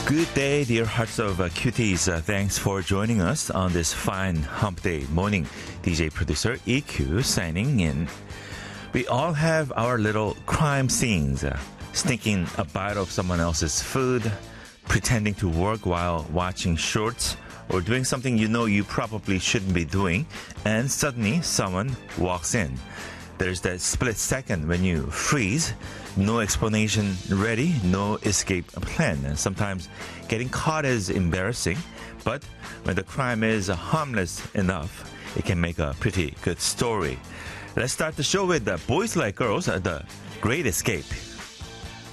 Good day, dear hearts of cuties. Thanks for joining us on this fine hump day morning. DJ producer EQ signing in. We all have our little crime scenes. Sneaking a bite of someone else's food, pretending to work while watching shorts, or doing something you know you probably shouldn't be doing, and suddenly someone walks in. There's that split second when you freeze, no explanation ready, no escape plan. And sometimes getting caught is embarrassing, but when the crime is harmless enough, it can make a pretty good story. Let's start the show with Boys Like Girls, The Great Escape.